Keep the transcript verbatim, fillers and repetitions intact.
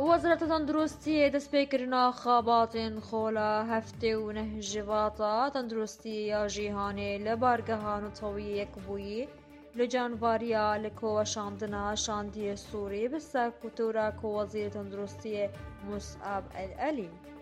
وزارة تندروستی دەستپێکردنا خاباتên خۆلا هەفتێ و نەهژێڤاتا تەندروستی یا جîhanê li bargeha Netewî Yekbûyî li canvariya li koweşandina şandiyê Sûrî bi serkûtûra Wezîrê Tenduristiyê Musab El Elî.